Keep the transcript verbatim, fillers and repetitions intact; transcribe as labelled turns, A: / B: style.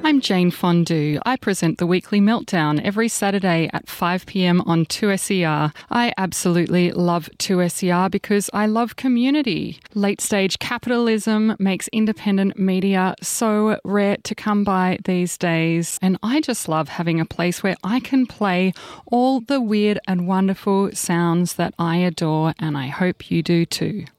A: I'm Jane Fondue. I present the Weekly Meltdown every Saturday at five p.m. on two S E R. I absolutely love two S E R because I love community. Late-stage capitalism makes independent media so rare to come by these days, and I just love having a place where I can play all the weird and wonderful sounds that I adore, and I hope you do too.